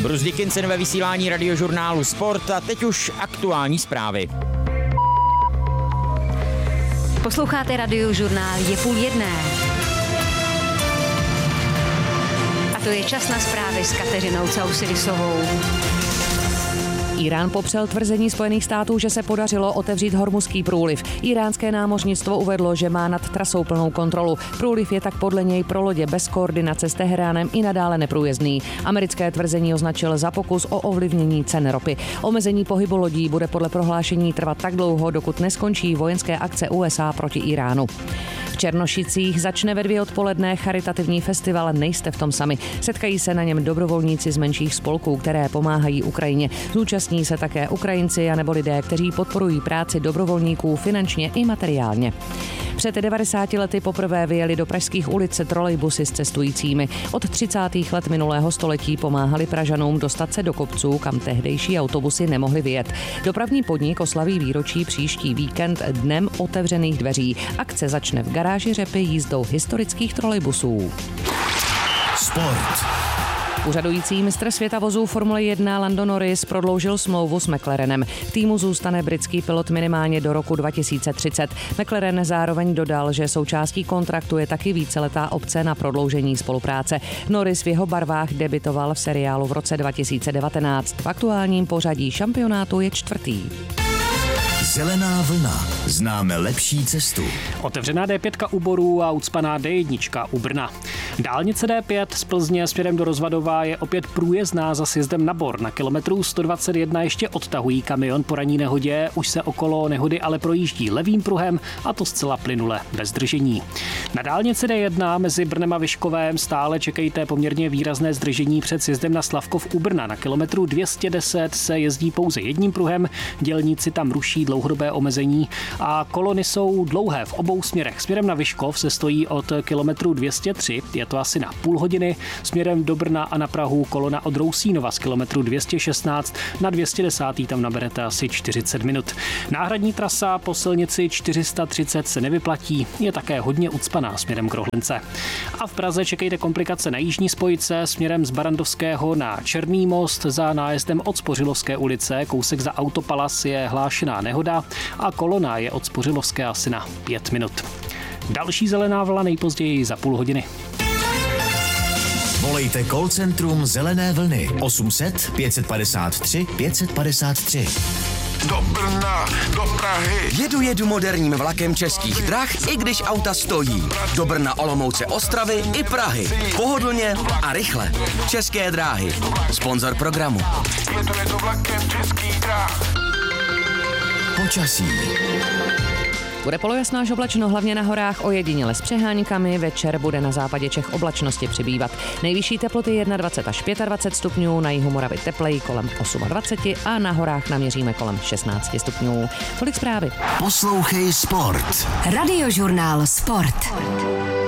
Bruce Dickinson ve vysílání radiožurnálu Sport a teď už aktuální zprávy. Posloucháte radiožurnál, je 12:30. A to je čas na zprávy s Kateřinou Caussidisovou. Irán popřel tvrzení Spojených států, že se podařilo otevřít Hormuzský průliv. Iránské námořnictvo uvedlo, že má nad trasou plnou kontrolu. Průliv je tak podle něj pro lodě bez koordinace s Teheránem i nadále neprůjezdný. Americké tvrzení označil za pokus o ovlivnění cen ropy. Omezení pohybu lodí bude podle prohlášení trvat tak dlouho, dokud neskončí vojenské akce USA proti Iránu. V Černošicích začne ve 2 odpoledne charitativní festival Nejste v tom sami. Setkají se na něm dobrovolníci z menších spolků, které pomáhají Ukrajině. Zúčastní se také Ukrajinci anebo lidé, kteří podporují práci dobrovolníků finančně i materiálně. Před 90 lety poprvé vyjeli do pražských ulic trolejbusy s cestujícími. Od 30. let minulého století pomáhali Pražanům dostat se do kopců, kam tehdejší autobusy nemohly vyjet. Dopravní podnik oslaví výročí příští víkend dnem otevřených dveří. Akce začne v garáži Řepy jízdou historických trolejbusů. Sport. Úřadující mistr světa vozů Formule 1 Lando Norris prodloužil smlouvu s McLarenem. V týmu zůstane britský pilot minimálně do roku 2030. McLaren zároveň dodal, že součástí kontraktu je taky víceletá opce na prodloužení spolupráce. Norris v jeho barvách debitoval v seriálu v roce 2019. V aktuálním pořadí šampionátu je 4. Zelená vlna. Známe lepší cestu. Otevřená D5 u Borů a ucpaná D1 u Brna. Dálnice D5 z Plzně směrem do Rozvadova je opět průjezdná za sjezdem na Bor. Na kilometru 121 ještě odtahují kamion po ranní nehodě. Už se okolo nehody ale projíždí levým pruhem a to zcela plynule, bez zdržení. Na dálnici D1 mezi Brnem a Vyškovem stále čekejte poměrně výrazné zdržení před sjezdem na Slavkov u Brna. Na kilometru 210 se jezdí pouze jedním pruhem, dělníci tam ruší dlouhodobé omezení a kolony jsou dlouhé v obou směrech. Směrem na Vyškov se stojí od kilometru 203, je to asi na půl hodiny, směrem do Brna a na Prahu kolona od Rousínova z kilometru 216 na 210 tam naberete asi 40 minut. Náhradní trasa po silnici 430 se nevyplatí, je také hodně ucpaná směrem k Rohlence. A v Praze čekejte komplikace na jižní spojce směrem z Barandovského na Černý most za nájezdem od Spořilovské ulice, kousek za Autopalas je hlášená nehoda a kolona je od Spořilovské asi na 5 minut. Další zelená vlna nejpozději za půl hodiny. Volejte call centrum Zelené vlny 800 553 553. Do Brna, do Prahy. Jedu moderním vlakem Českých drah, i když auta stojí. Do Brna, Olomouce, Ostravy i Prahy. Pohodlně a rychle. České dráhy. Sponzor programu. Jedu vlakem Českých drah. Počasí. Bude polojasno až oblačno, hlavně na horách, ojediněle s přeháňkami. Večer bude na západě Čech oblačnosti přibývat. Nejvyšší teploty 21 až 25 stupňů, na jihu Moravy tepleji kolem 28 a na horách naměříme kolem 16 stupňů. Tolik zprávy. Poslouchej Sport. Radiožurnál Sport.